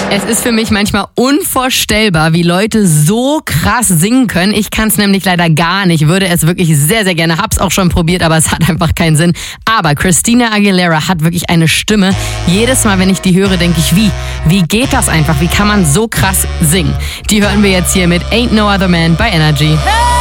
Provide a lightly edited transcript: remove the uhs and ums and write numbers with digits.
Es ist für mich manchmal unvorstellbar, wie Leute so krass singen können. Ich kann es nämlich leider gar nicht, würde es wirklich sehr, sehr gerne. Hab's auch schon probiert, aber es hat einfach keinen Sinn. Aber Christina Aguilera hat wirklich eine Stimme. Jedes Mal, wenn ich die höre, denke ich, wie geht das einfach? Wie kann man so krass singen? Die hören wir jetzt hier mit Ain't No Other Man bei Energy.